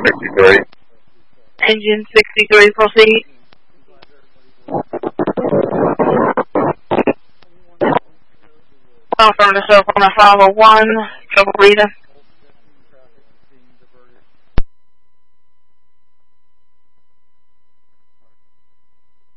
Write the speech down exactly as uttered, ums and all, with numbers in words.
sixty-three. Engine sixty-three, proceed. Confirm the cell phone at five oh one, trouble breathing.